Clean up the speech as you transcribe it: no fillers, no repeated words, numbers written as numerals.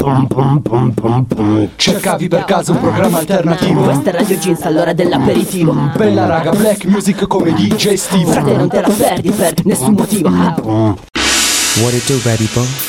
Cercavi per caso un programma alternativo? Questa è Radio Jeans all'ora dell'aperitivo. Bella raga, black music come DJ Steve. Frate, non te la perdi per nessun motivo. What it do, baby boy?